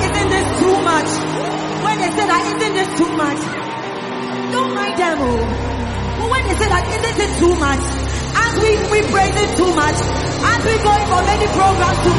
isn't this too much? When they say that, isn't this too much? Don't mind them, oh. But when they say that, isn't it too much? As we praise it too much. As we going for many programs too